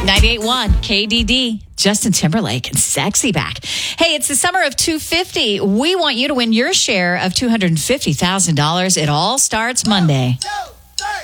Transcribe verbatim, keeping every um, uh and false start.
ninety-eight point one K D D. Justin Timberlake and Sexy Back. Hey, it's the summer of two hundred fifty. We want you to win your share of two hundred fifty thousand dollars. It all starts Monday.